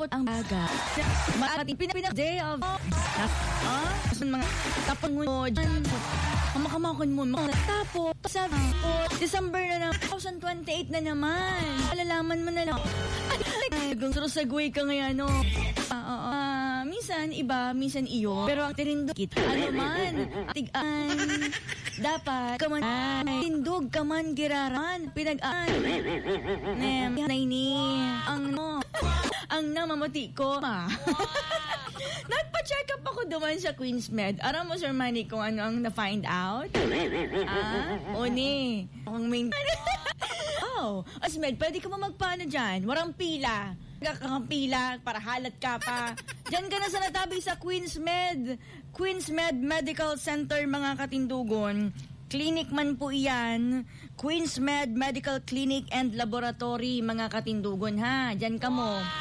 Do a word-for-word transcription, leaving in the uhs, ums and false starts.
takot ang baga. Makati pinapinak day of ah, mga tapangunod. Kamakamahon mo mga tapos sabi ko, December na na twenty twenty-eight na naman. Malalaman mo na lang. Ay, gusto sagway ka ngayon, no? Ah, uh, uh, uh, minsan iba, minsan iyo. Pero ang tinindog kita, ano man, tigaan, dapat kaman, tindog kaman giraran, pinag-an. Nem, ni ang no, ang namamati ko, ma. Nagpa-check up ako duman sa Queen's Med. Aram mo, Sir Manny, kung ano ang na-find out? Ah, oni. Ang main... Oh, as Med, pwede ka ba magpaano dyan? Warang pila. Kang pila para halat ka pa. Diyan ka na sa natabi sa Queen's Med. Queen's Med Medical Center, mga katindugon. Clinic man po iyan. Queen's Med Medical Clinic and Laboratory, mga katindugon, ha? Diyan ka mo.